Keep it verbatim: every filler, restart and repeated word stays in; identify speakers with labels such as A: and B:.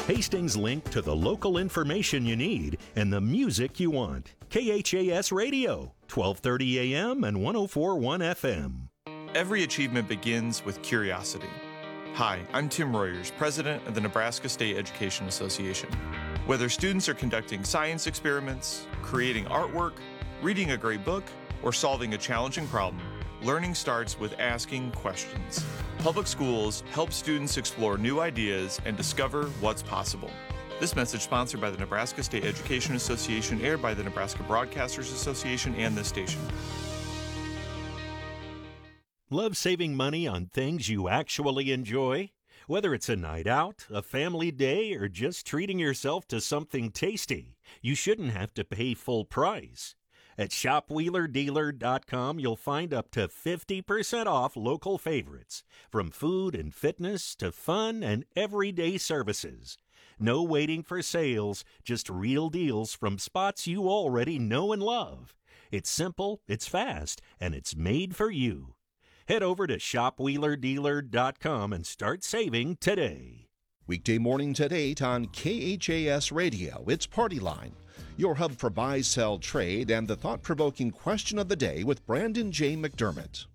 A: Hastings' link to the local information you need and the music you want. K H A S Radio, twelve thirty A M and one oh four point one F M.
B: Every achievement begins with curiosity. Hi, I'm Tim Royers, president of the Nebraska State Education Association. Whether students are conducting science experiments, creating artwork, reading a great book, or solving a challenging problem, learning starts with asking questions. Public schools help students explore new ideas and discover what's possible. This message sponsored by the Nebraska State Education Association, aired by the Nebraska Broadcasters Association and this station.
A: Love saving money on things you actually enjoy? Whether it's a night out, a family day, or just treating yourself to something tasty, you shouldn't have to pay full price. At shop wheeler dealer dot com, you'll find up to fifty percent off local favorites, from food and fitness to fun and everyday services. No waiting for sales, just real deals from spots you already know and love. It's simple, it's fast, and it's made for you. Head over to shop wheeler dealer dot com and start saving today.
C: Weekday mornings at eight on K H A S Radio. It's Party Line, your hub for buy, sell, trade, and the thought-provoking question of the day with Brandon J. McDermott.